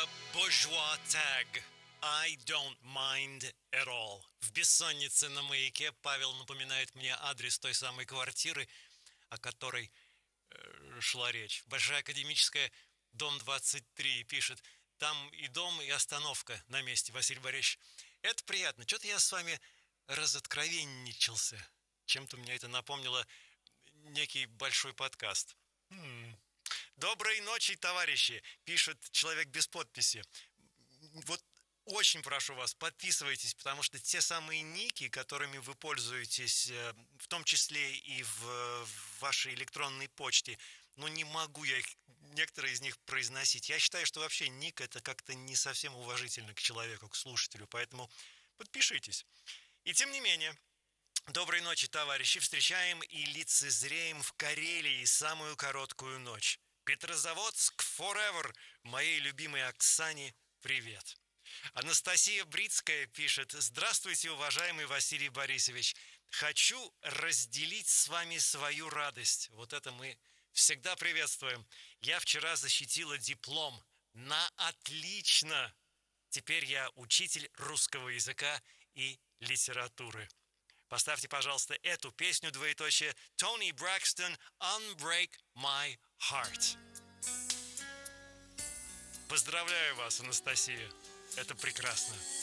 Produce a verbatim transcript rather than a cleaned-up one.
Bourgeois tag. I don't mind at all. В «Бессоннице на маяке» Павел напоминает мне адрес той самой квартиры, о которой э, шла речь. Большая академическая, дом двадцать три, пишет. Там и дом, и остановка на месте, Василий Борисович. Это приятно. Что-то я с вами разоткровенничался. Чем-то мне это напомнило некий большой подкаст. М-м. Доброй ночи, товарищи, пишет человек без подписи. Вот очень прошу вас, подписывайтесь, потому что те самые ники, которыми вы пользуетесь, в том числе и в, в вашей электронной почте, ну не могу я их, некоторые из них произносить. Я считаю, что вообще ник это как-то не совсем уважительно к человеку, к слушателю, поэтому подпишитесь. И тем не менее, доброй ночи, товарищи, встречаем и лицезреем в Карелии самую короткую ночь. Петрозаводск forever, моей любимой Оксане привет. Анастасия Брицкая пишет: здравствуйте, уважаемый Василий Борисович. Хочу разделить с вами свою радость. Вот это мы всегда приветствуем. Я вчера защитила диплом. На отлично. Теперь я учитель русского языка и литературы. Поставьте, пожалуйста, эту песню, двоеточие, Тони Бракстон, Unbreak My Heart. Поздравляю вас, Анастасия. Это прекрасно.